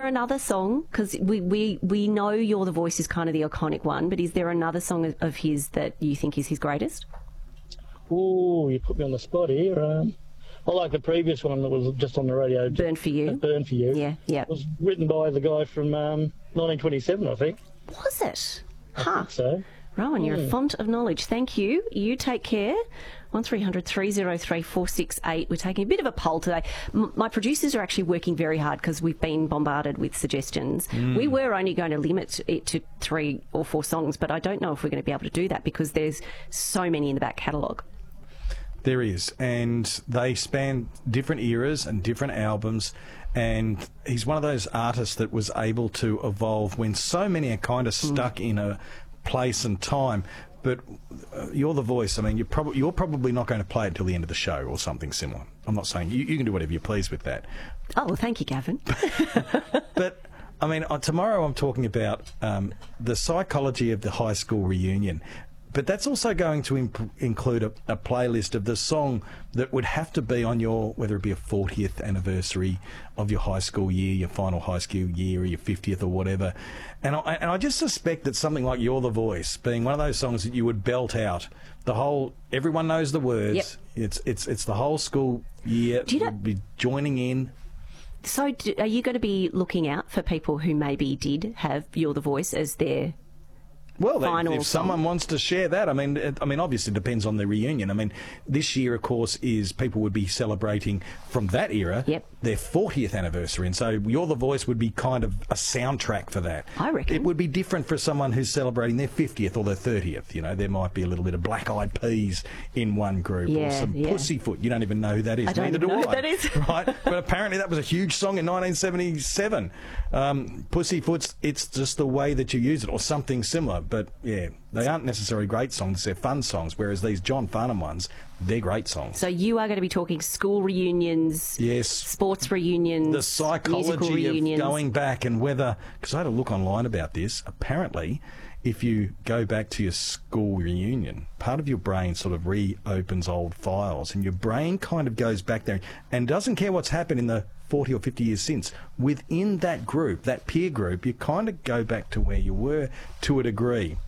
another song? Because we know You're the Voice is kind of the iconic one, but is there another song of his that you think is his greatest? Oh, you put me on the spot here. I like the previous one that was just on the radio. Burn for You. Burn for You. Yeah, yeah. It was written by the guy from 1927, I think. Was it? I think so. Rowan, you're a font of knowledge. Thank you. You take care. 1300 303 468. We're taking a bit of a poll today. My producers are actually working very hard because we've been bombarded with suggestions. We were only going to limit it to 3 or 4 songs, but I don't know if we're going to be able to do that because there's so many in the back catalogue. There is, and they span different eras and different albums, and he's one of those artists that was able to evolve when so many are kind of stuck in a place and time. But You're the Voice, I mean, you're probably not going to play it till the end of the show or something similar. I'm not saying you can do whatever you please with that. Oh, well, thank you, Gavin. But I mean, tomorrow I'm talking about the psychology of the high school reunion. But that's also going to include a playlist of the song that would have to be on your, whether it be a 40th anniversary of your high school year, your final high school year, or your 50th or whatever. And I just suspect that something like You're the Voice, being one of those songs that you would belt out, everyone knows the words. Yep. It's the whole school year would be joining in. So are you going to be looking out for people who maybe did have You're the Voice as their... Well, if someone wants to share that, I mean, obviously it depends on the reunion. I mean, this year, of course, people would be celebrating from that era their 40th anniversary, and so You're the Voice would be kind of a soundtrack for that. I reckon. It would be different for someone who's celebrating their 50th or their 30th. You know, there might be a little bit of Black Eyed Peas in one group or some Pussyfoot. You don't even know who that is. I don't know who that is. Right? But apparently that was a huge song in 1977. Pussyfoot's It's Just the Way That You Use It, or something similar. But yeah, they aren't necessarily great songs, they're fun songs, whereas these John Farnham ones, they're great songs. So you are going to be talking school reunions, sports reunions, the psychology reunions. Of going back, and whether, because I had a look online about this, apparently if you go back to your school reunion, part of your brain sort of reopens old files, and your brain kind of goes back there and doesn't care what's happened in the 40 or 50 years since. Within that group, that peer group, you kind of go back to where you were to a degree.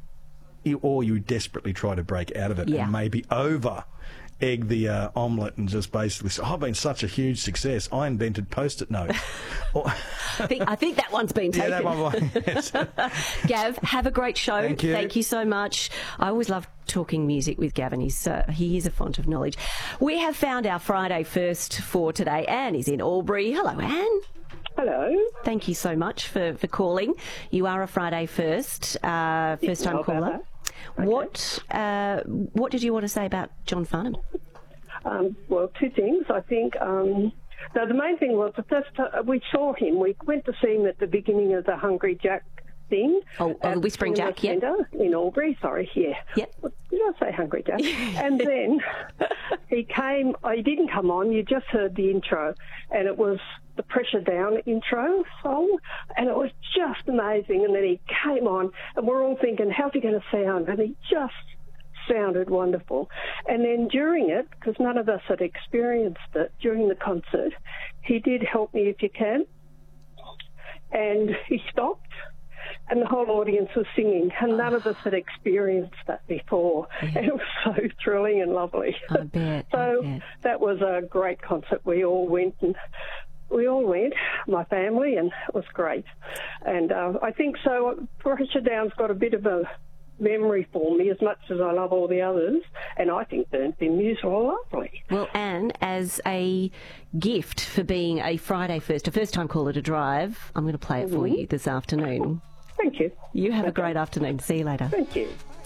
Or you desperately try to break out of it and maybe egg the omelette and just basically say, I've been such a huge success, I invented Post-it notes. I think that one's been taken. Yeah, that one, yes. Gav, have a great show. Thank you. Thank you so much. I always love talking music with Gavin. He is a font of knowledge. We have found our Friday first for today. Anne is in Albury. Hello, Anne. Hello. Thank you so much for calling. You are a Friday first time caller. Okay. What did you want to say about John Farnham? Well, 2 things. I think the main thing was the first time we saw him, we went to see him at the beginning of the Hungry Jack thing. The Whispering Jack, in Albury, sorry, Yep. Did I say Hungry Jack? And then he didn't come on, you just heard the intro, and it was the Pressure Down intro song, and it was just amazing. And then he came on, and we're all thinking, how's he going to sound? And he just sounded wonderful. And then during it, because none of us had experienced it, during the concert, he did Help Me If You Can, and he stopped, and the whole audience was singing, and none of us had experienced that before. And it was so thrilling and lovely. I bet. That was a great concert. We all went, my family, and it was great. And I think so. Pressure Down's got a bit of a memory for me, as much as I love all the others, and I think Burn for You are lovely. Well, Anne, as a gift for being a first-time caller to Drive, I'm going to play it for you this afternoon. Thank you. You have a great afternoon. See you later. Thank you.